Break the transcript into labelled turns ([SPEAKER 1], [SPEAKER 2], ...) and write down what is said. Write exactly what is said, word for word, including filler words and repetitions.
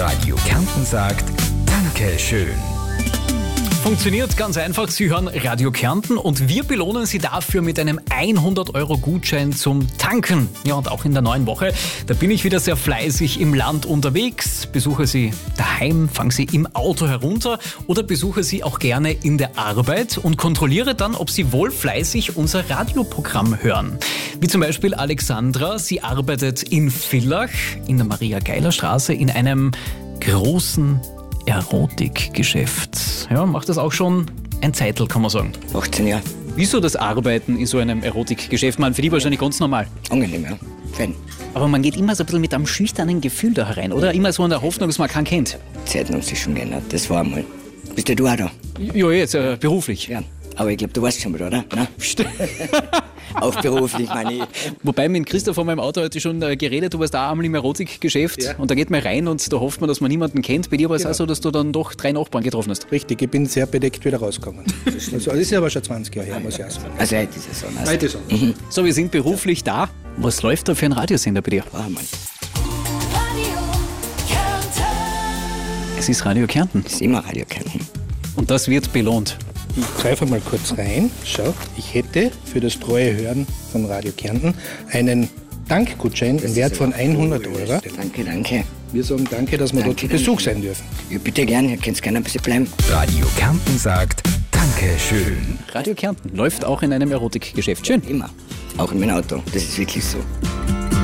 [SPEAKER 1] Radio Kärnten sagt Dankeschön.
[SPEAKER 2] Funktioniert ganz einfach. Sie hören Radio Kärnten und wir belohnen Sie dafür mit einem hundert Euro Gutschein zum Tanken. Ja, und auch in der neuen Woche, da bin ich wieder sehr fleißig im Land unterwegs. Besuche Sie daheim, fange Sie im Auto herunter oder besuche Sie auch gerne in der Arbeit und kontrolliere dann, ob Sie wohl fleißig unser Radioprogramm hören. Wie zum Beispiel Alexandra, sie arbeitet in Villach in der Maria-Geiler-Straße in einem großen Erotikgeschäft. Ja, macht das auch schon ein Zeitl, kann man sagen.
[SPEAKER 3] achtzehn Jahre.
[SPEAKER 2] Wieso das Arbeiten in so einem Erotikgeschäft? Man, für die wahrscheinlich ganz normal.
[SPEAKER 3] Angenehm, ja. Fein.
[SPEAKER 2] Aber man geht immer so ein bisschen mit einem schüchternen Gefühl da herein, oder? Immer so in der Hoffnung, dass man keinen kennt.
[SPEAKER 3] Die Zeiten haben sich schon geändert. Das war einmal. Bist ja du auch da?
[SPEAKER 2] Ja, jetzt äh, beruflich.
[SPEAKER 3] Ja. Aber ich glaube, du weißt schon mal, oder? Nein? Auch beruflich, meine ich.
[SPEAKER 2] Wobei mit Christoph von meinem Auto heute schon äh, geredet, du warst da einmal im Erotikgeschäft
[SPEAKER 4] Ja.
[SPEAKER 2] und da geht man rein und da hofft man, dass man niemanden kennt. Bei dir war es
[SPEAKER 4] Genau.
[SPEAKER 2] auch so, dass du dann doch drei Nachbarn getroffen hast.
[SPEAKER 4] Richtig, ich bin sehr bedeckt wieder rausgekommen. Also, das ist aber schon zwanzig Jahre her, muss ich auch sagen.
[SPEAKER 3] Also heute ist es so. Also,
[SPEAKER 4] Heute ist es.
[SPEAKER 2] So, wir sind beruflich da. Was läuft da für ein Radiosender bei dir?
[SPEAKER 3] Ah, Mann.
[SPEAKER 5] Radio Kärnten.
[SPEAKER 2] Es ist Radio Kärnten
[SPEAKER 3] Das ist immer Radio Kärnten.
[SPEAKER 2] und das wird belohnt.
[SPEAKER 4] Ich greife mal kurz rein. Schau, ich hätte für das treue Hören von Radio Kärnten einen Dankgutschein im Wert von hundert Euro.
[SPEAKER 3] Danke, danke.
[SPEAKER 4] Wir sagen danke, dass wir
[SPEAKER 3] Danke,
[SPEAKER 4] dort zu Besuch
[SPEAKER 3] danke.
[SPEAKER 4] sein dürfen.
[SPEAKER 3] Ja, bitte gern, ihr könnt gerne ein bisschen bleiben.
[SPEAKER 1] Radio Kärnten sagt Dankeschön.
[SPEAKER 2] Radio Kärnten läuft auch in einem Erotikgeschäft. Schön.
[SPEAKER 3] Immer. Auch in meinem Auto. Das ist wirklich so.